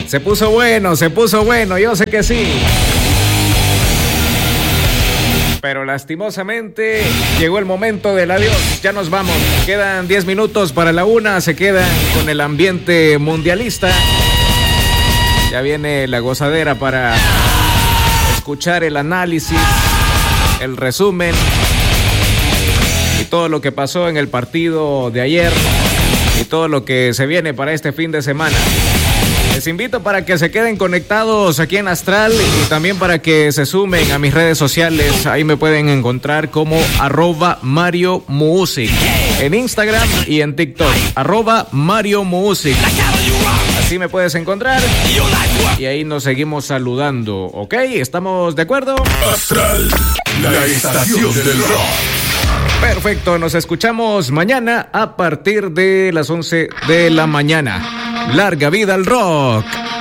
Se puso bueno, yo sé que sí. Pero lastimosamente llegó el momento del adiós. Ya nos vamos. Quedan 10 minutos para la 1. Se quedan con el ambiente mundialista. Ya viene la gozadera para escuchar el análisis, el resumen y todo lo que pasó en el partido de ayer y todo lo que se viene para este fin de semana. Les invito para que se queden conectados aquí en Astral y también para que se sumen a mis redes sociales. Ahí me pueden encontrar como @MarioMusic en Instagram y en TikTok, @MarioMusic. Así me puedes encontrar y ahí nos seguimos saludando, ¿ok? ¿Estamos de acuerdo? Astral, la estación del rock. Perfecto, nos escuchamos mañana a partir de las 11 de la mañana. ¡Larga vida al rock!